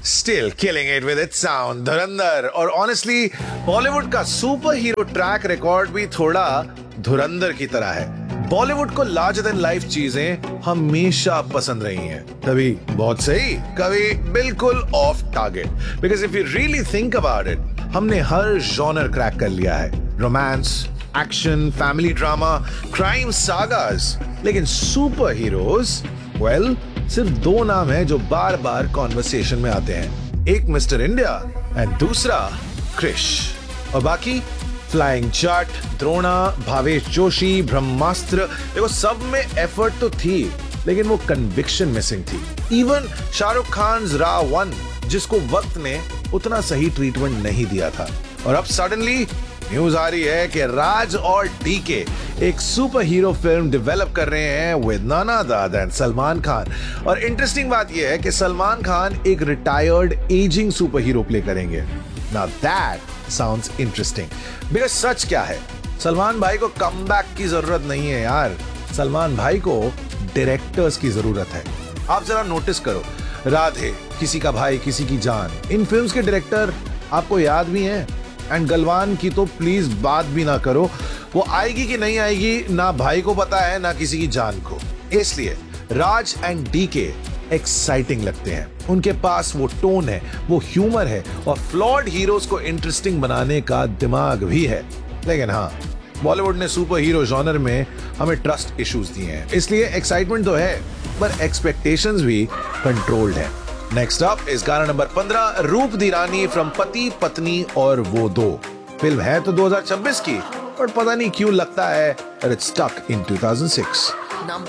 Still killing it with its sound, धुरंधर। और honestly Bollywood का super hero track record भी थोड़ा धुरंधर की तरह है। बॉलीवुड को लार्जर देन लाइफ चीजें हमेशा पसंद रही हैं, कभी बहुत सही, कभी बिल्कुल of target. Because if you really think about it, हमने हर जॉनर क्रैक कर लिया है, romance, action, family drama, crime sagas. लेकिन सुपर हीरोज, वेल, सिर्फ दो नाम है जो बार बार कॉन्वर्सेशन में आते हैं, एक मिस्टर इंडिया एंड दूसरा क्रिश। और बाकी फ्लाइंग जाट, द्रोणा, भावेश जोशी, ब्रह्मास्त्र, देखो सब में एफर्ट तो थी, लेकिन वो कन्विक्शन मिसिंग थी। इवन शाहरुख खान रा 1, जिसको वक्त ने उतना सही ट्रीटमेंट नहीं दिया था। और अब सडनली न्यूज आ रही है कि राज और डीके एक सुपर हीरो फिल्म डेवलप कर रहे हैं with none other than Salman Khan. और इंटरेस्टिंग बात यह है कि सलमान खान एक retired ageing super hero play करेंगे। Now that sounds interesting, because सच क्या है, सलमान भाई को कमबैक की जरूरत नहीं है यार, सलमान भाई को डायरेक्टर्स की जरूरत है। आप जरा नोटिस करो, राधे, किसी का भाई किसी की जान, इन फिल्म्स के डायरेक्टर आपको याद भी हैं। एंड गलवान की तो प्लीज बात भी ना करो, वो आएगी कि नहीं आएगी ना भाई को पता है ना किसी की जान को। इसलिए राज एंड डीके एक्साइटिंग लगते हैं, उनके पास वो टोन है, वो ह्यूमर है और फ्लॉड हीरोज को इंटरेस्टिंग बनाने का दिमाग भी है। लेकिन हाँ, बॉलीवुड ने सुपर हीरो जॉनर में हमें ट्रस्ट इश्यूज दिए हैं, इसलिए एक्साइटमेंट तो है पर एक्सपेक्टेशंस भी कंट्रोल्ड है। नेक्स्ट अप इस गाना नंबर 15, रूप दी रानी फ्रॉम पति पत्नी और वो दो। फिल्म है तो 2026 की, पर पता नहीं क्यों लगता है इट्स स्टक इन 2006।